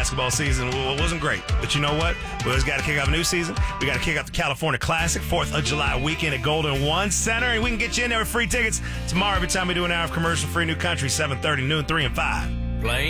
basketball season wasn't great. But you know what? We always got to kick off a new season. We got to kick off the California Classic, 4th of July weekend at Golden One Center. And we can get you in there with free tickets tomorrow every time we do an hour of commercial-free New Country, 7:30, noon, 3, and 5.